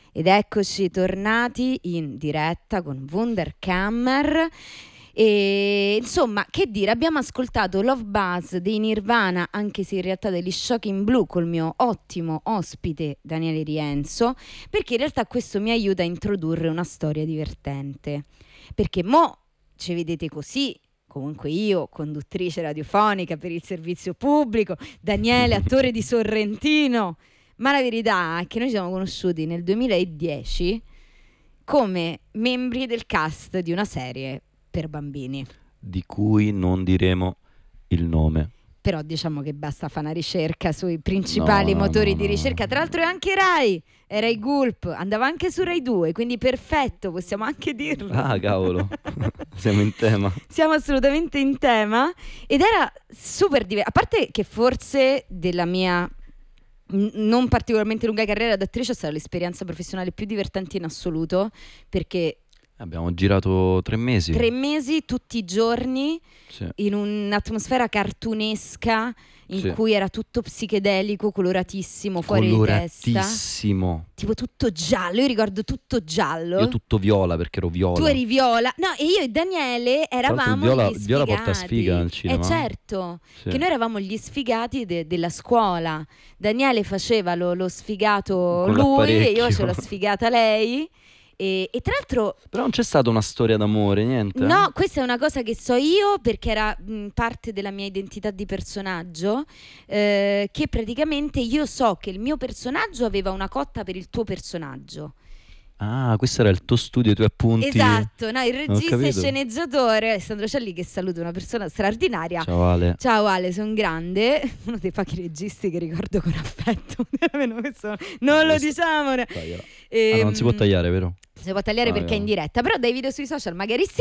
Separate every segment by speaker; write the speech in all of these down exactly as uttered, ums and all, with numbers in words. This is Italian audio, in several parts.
Speaker 1: Ed eccoci tornati in diretta con Wunderkammer. E insomma, che dire, abbiamo ascoltato Love Buzz dei Nirvana, anche se in realtà degli Shocking Blue, col mio ottimo ospite Daniele Rienzo, perché in realtà questo mi aiuta a introdurre una storia divertente. Perché mo ci vedete così, comunque io, conduttrice radiofonica per il servizio pubblico, Daniele, attore di Sorrentino, ma la verità è che noi ci siamo conosciuti nel duemiladieci come membri del cast di una serie per bambini,
Speaker 2: di cui non diremo il nome.
Speaker 1: però diciamo che basta fare una ricerca sui principali
Speaker 2: no, no,
Speaker 1: motori
Speaker 2: no,
Speaker 1: di
Speaker 2: no.
Speaker 1: ricerca. Tra l'altro è anche Rai, era i Gulp, andava anche su Rai due, quindi perfetto, possiamo anche dirlo.
Speaker 2: Ah, cavolo, siamo in tema.
Speaker 1: Siamo assolutamente in tema ed era super divertente, a parte che forse della mia n- non particolarmente lunga carriera d'attrice è stata l'esperienza professionale più divertente in assoluto, perché
Speaker 2: Abbiamo girato tre mesi.
Speaker 1: tre mesi tutti i giorni
Speaker 2: Sì.
Speaker 1: in un'atmosfera cartunesca in
Speaker 2: Sì.
Speaker 1: cui era tutto psichedelico, coloratissimo, fuori di testa,
Speaker 2: Coloratissimo.
Speaker 1: tipo tutto giallo. Io ricordo tutto giallo.
Speaker 2: Io tutto viola perché ero viola.
Speaker 1: Tu eri viola, no, e io e Daniele eravamo
Speaker 2: il viola-
Speaker 1: gli
Speaker 2: il viola porta
Speaker 1: sfigati.
Speaker 2: sfiga nel cinema.
Speaker 1: Eh certo,
Speaker 2: Sì.
Speaker 1: che noi eravamo gli sfigati de- della scuola. Daniele faceva lo, lo sfigato
Speaker 2: Con
Speaker 1: lui e io
Speaker 2: l'apparecchio.
Speaker 1: facevo la sfigata lei. E, e tra l'altro
Speaker 2: Però non c'è stata una storia d'amore, niente?
Speaker 1: no, questa è una cosa che so io perché era mh, parte della mia identità di personaggio, eh, che praticamente io so che il mio personaggio aveva una cotta per il tuo personaggio.
Speaker 2: Ah, questo era il tuo studio, i tuoi appunti.
Speaker 1: Esatto, no, il
Speaker 2: Ho
Speaker 1: regista e
Speaker 2: capito.
Speaker 1: sceneggiatore Alessandro Cialli, che saluto, una persona straordinaria.
Speaker 2: Ciao Ale.
Speaker 1: Ciao Ale, sono grande, uno dei pochi registi che ricordo con affetto. Veramente questo non lo
Speaker 2: Questo-
Speaker 1: diciamo.
Speaker 2: Tagliala.
Speaker 1: Ehm,
Speaker 2: Ah, non si può tagliare, vero?
Speaker 1: Si può tagliare
Speaker 2: Ah,
Speaker 1: perché è in
Speaker 2: no.
Speaker 1: diretta, però dai video sui social magari sì.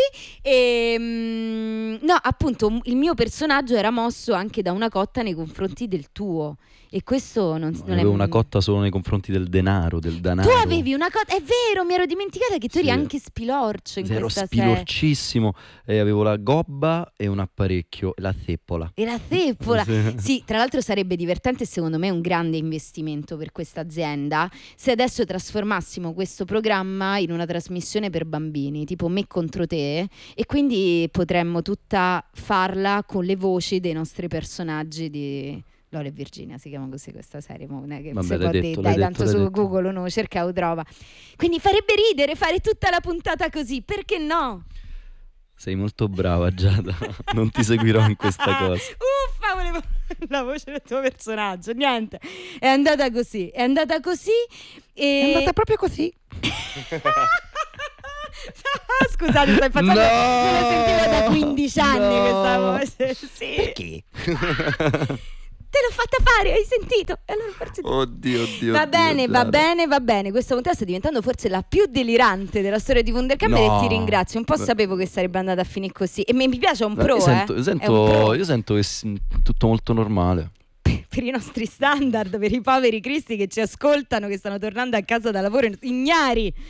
Speaker 1: Ehm, no, appunto, m- il mio personaggio era mosso anche da una cotta nei confronti del tuo. E questo non,
Speaker 2: No,
Speaker 1: non è
Speaker 2: avevo una cotta solo nei confronti del denaro, del denaro.
Speaker 1: Tu avevi una cotta, è vero, mi ero dimenticata che tu eri
Speaker 2: Sì.
Speaker 1: anche spilorcio in
Speaker 2: Ero
Speaker 1: questa serie.
Speaker 2: spilorcissimo e avevo la gobba e un apparecchio e la zeppola.
Speaker 1: E la zeppola.
Speaker 2: Sì.
Speaker 1: Sì, tra l'altro sarebbe divertente, secondo me un grande investimento per questa azienda, se adesso trasformassimo questo programma in una trasmissione per bambini, tipo Me contro te, e quindi potremmo tutta farla con le voci dei nostri personaggi di Lola e Virginia, si chiama così questa serie, mo non è che
Speaker 2: Vabbè,
Speaker 1: si
Speaker 2: l'hai
Speaker 1: può
Speaker 2: detto,
Speaker 1: dire,
Speaker 2: l'hai
Speaker 1: dai,
Speaker 2: detto,
Speaker 1: tanto
Speaker 2: l'hai
Speaker 1: su
Speaker 2: detto.
Speaker 1: Google uno cerca o trova. Quindi farebbe ridere fare tutta la puntata così, perché no?
Speaker 2: Sei molto brava, Giada. Non ti seguirò in questa cosa.
Speaker 1: Uffa, volevo la voce del tuo personaggio. Niente, è andata così. È andata così. E...
Speaker 2: proprio così.
Speaker 1: Scusate, stai facendo.
Speaker 2: No!
Speaker 1: Me la sentivo da quindici anni
Speaker 2: No!
Speaker 1: questa voce. Sì.
Speaker 2: Perché?
Speaker 1: Te l'ho fatta fare, hai sentito? E allora forse ti-
Speaker 2: Oddio, oddio.
Speaker 1: Va
Speaker 2: oddio,
Speaker 1: bene, va
Speaker 2: Giada.
Speaker 1: bene, va bene. Questa puntata sta diventando forse la più delirante della storia di Wunderkammer
Speaker 2: No.
Speaker 1: e ti ringrazio. Un po'
Speaker 2: Beh.
Speaker 1: sapevo che sarebbe andata a finire così. E mi mi piace, è un
Speaker 2: No,
Speaker 1: pro,
Speaker 2: io sento,
Speaker 1: eh.
Speaker 2: io
Speaker 1: È un
Speaker 2: sento,
Speaker 1: pro.
Speaker 2: io sento che è tutto molto normale.
Speaker 1: Per i nostri standard, per i poveri cristi che ci ascoltano, che stanno tornando a casa da lavoro ignari